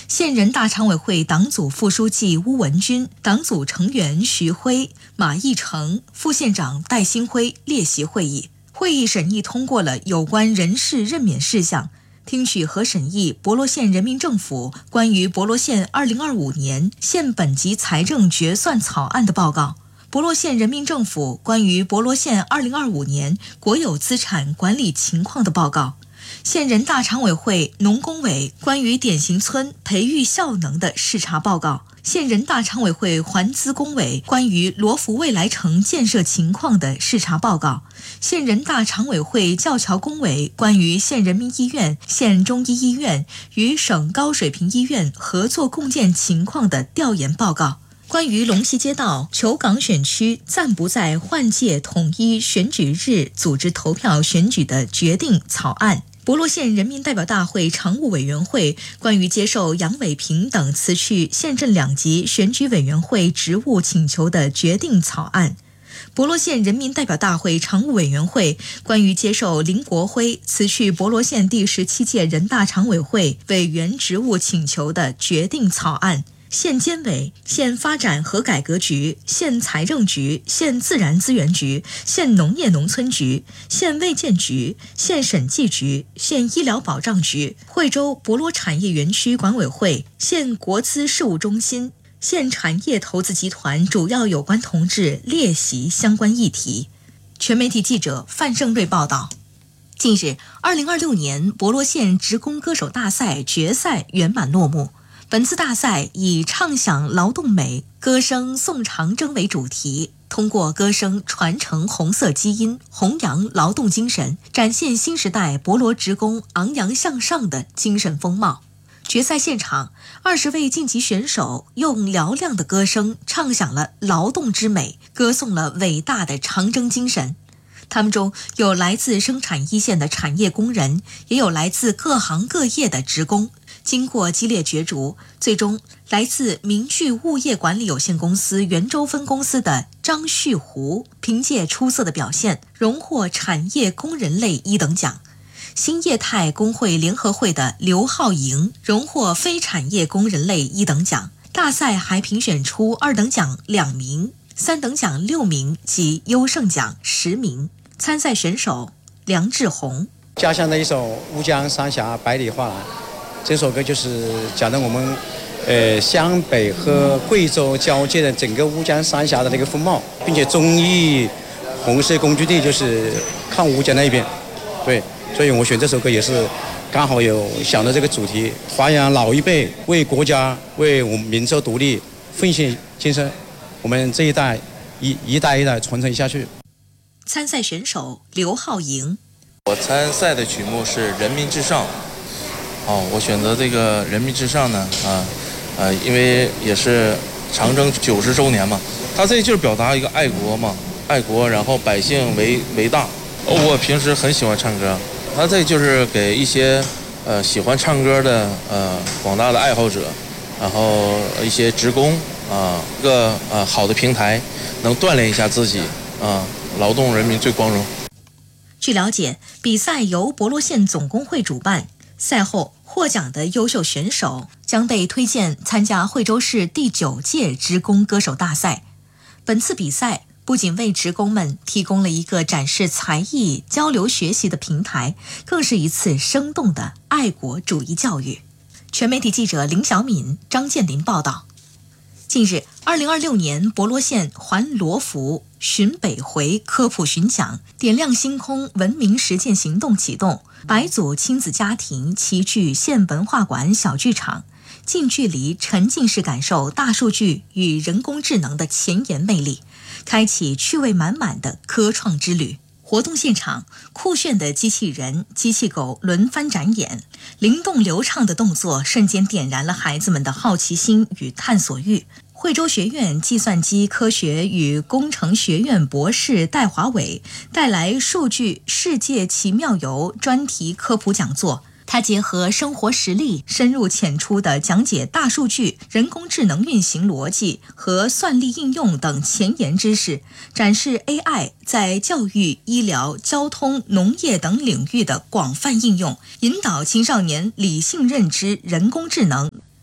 现人大常委会党组副书记邬文君、党组成员徐辉、马义成、副县长戴新辉列席会议。会议审议通过了有关人事任免事项，听取和审议博罗县人民政府关于博罗县2025年县本级财政决算草案的报告，博罗县人民政府关于博罗县2025年国有资产管理情况的报告，县人大常委会农工委关于典型村培育效能的视察报告，县人大常委会环资工委关于罗浮未来城建设情况的视察报告，县人大常委会教桥工委关于县人民医院、县中医医院与省高水平医院合作共建情况的调研报告，关于龙溪街道虬港选区暂不在换届统一选举日组织投票选举的决定草案，博罗县人民代表大会常务委员会关于接受杨伟平等辞去县镇2级选举委员会职务请求的决定草案，博罗县人民代表大会常务委员会关于接受林国辉辞去博罗县第17届人大常委会委员职务请求的决定草案，县监委、县发展和改革局、县财政局、县自然资源局、县农业农村局、县卫健局、县审计局、县医疗保障局、惠州博罗产业园区管委会、县国资事务中心、县产业投资集团主要有关同志列席相关议题。全媒体记者范胜瑞报道。近日，2026年博罗县职工歌手大赛决赛圆满落幕。本次大赛以唱响劳动美、歌声颂长征为主题，通过歌声传承红色基因，弘扬劳动精神，展现新时代博罗职工昂扬向上的精神风貌。决赛现场，20位晋级选手用嘹亮的歌声唱响了劳动之美，歌颂了伟大的长征精神。他们中有来自生产一线的产业工人，也有来自各行各业的职工。经过激烈角逐，最终来自明聚物业管理有限公司袁州分公司的张旭湖凭借出色的表现，荣获产业工人类1等奖；新业态工会联合会的刘浩莹荣获非产业工人类1等奖。大赛还评选出2等奖2名、3等奖6名及优胜奖10名。参赛选手梁志宏。 家乡的一首乌江三峡百里画廊，这首歌就是讲的我们湘北和贵州交界的整个乌江三峡的那个风貌，并且中义红色工具地就是抗乌江那一边。对，所以我选这首歌也是刚好有想到这个主题，发扬老一辈为国家为我们民族独立奉献精神，我们这一代一代一代传承下去。 参赛选手刘浩莹。 我参赛的曲目是《人民至上》。我选择这个《人民至上》呢，因为也是长征90周年嘛，它这就是表达一个爱国嘛，爱国，然后百姓为大。我平时很喜欢唱歌，它这就是给一些喜欢唱歌的广大的爱好者，然后一些职工一个好的平台，能锻炼一下自己劳动人民最光荣。 据了解，比赛由博罗县总工会主办，赛后获奖的优秀选手将被推荐参加惠州市第9届职工歌手大赛。本次比赛不仅为职工们提供了一个展示才艺、交流学习的平台，更是一次生动的爱国主义教育。全媒体记者林小敏、张建林报道。近日，2026年博罗县环罗浮巡北回科普巡讲点亮星空文明实践行动启动，百组亲子家庭齐聚县文化馆小剧场，近距离沉浸式感受大数据与人工智能的前沿魅力，开启趣味满满的科创之旅。活动现场，酷炫的机器人、机器狗轮番展演，灵动流畅的动作瞬间点燃了孩子们的好奇心与探索欲。惠州学院计算机科学与工程学院博士戴华伟带来数据世界奇妙游专题科普讲座，他结合生活实例，深入浅出地讲解大数据、人工智能运行逻辑和算力应用等前沿知识，展示 AI 在教育、医疗、交通、农业等领域的广泛应用，引导青少年理性认知人工智能。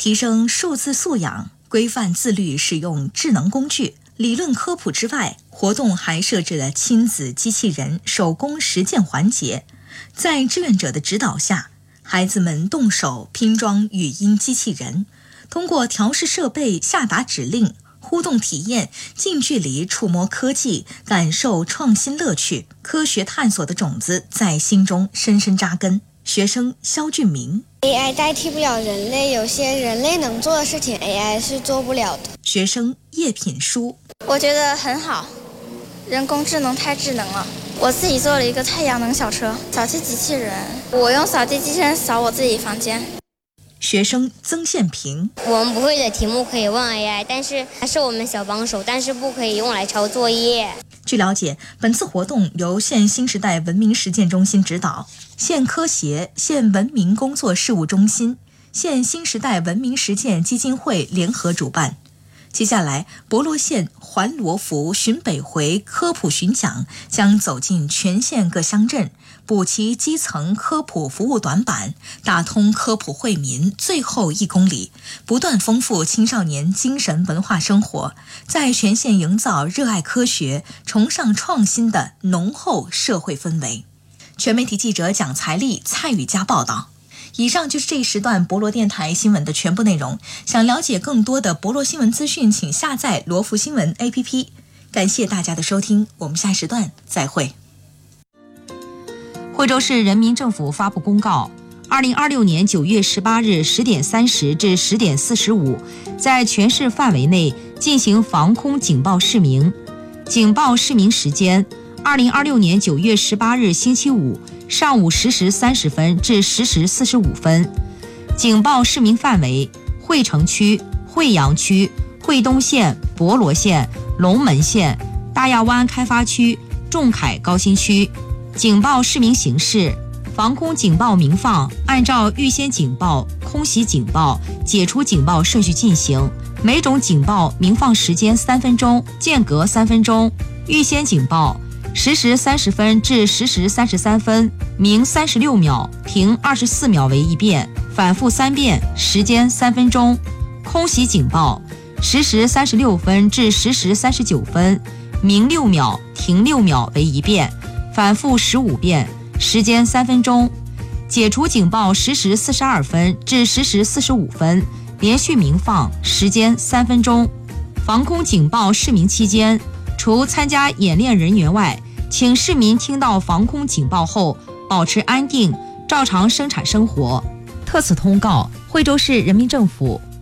提升数字素养，规范自律使用智能工具。理论科普之外，活动还设置了亲子机器人手工实践环节。在志愿者的指导下，孩子们动手拼装语音机器人，通过调试设备、下达指令、互动体验，近距离触摸科技，感受创新乐趣。科学探索的种子在心中深深扎根。学生肖俊明 AI 代替不了人类，有些人类能做的事情 AI 是做不了的。 学生叶品书， 我觉得很好，人工智能太智能了。我自己做了一个太阳能小车，扫地机器人，我用扫地机器人扫我自己房间。 学生曾宪平， 我们不会的题目可以问 AI， 但是它是我们小帮手，但是不可以用来抄作业。 据了解，本次活动由县新时代文明实践中心指导，县科协、县文明工作事务中心、县新时代文明实践基金会联合主办。接下来，博罗县环罗浮巡北回科普巡讲将走进全县各乡镇，补齐基层科普服务短板，打通科普惠民最后1公里，不断丰富青少年精神文化生活，在全县营造热爱科学、崇尚创新的浓厚社会氛围。全媒体记者蒋才丽、蔡宇佳报道。以上就是这一时段博罗电台新闻的全部内容。想了解更多的博罗新闻资讯，请下载罗浮新闻 APP。感谢大家的收听，我们下时段再会。 惠州市人民政府发布公告，2026年9月18日10点30至10点45，在全市范围内进行防空警报示明。警报示明时间：2026年9月18日星期五上午10时30分至10时45分。警报示明范围：惠城区、惠阳区、惠东县、博罗县、龙门县、大亚湾开发区、仲恺高新区。警报示明形式：防空警报鸣放按照预先警报、空袭警报、解除警报顺序进行，每种警报鸣放时间3分钟，间隔3分钟。预先警报10时30分至10时33分，鸣36秒，停24秒为一遍，反复3遍，时间3分钟。空袭警报10时36分至10时39分，鸣6秒，停6秒为一遍，反复15遍，时间3分钟。解除警报10时42分至10时45分，连续鸣放，时间3分钟。防空警报示明期间，除参加演练人员外，请市民听到防空警报后保持安定，照常生产生活。特此通告，惠州市人民政府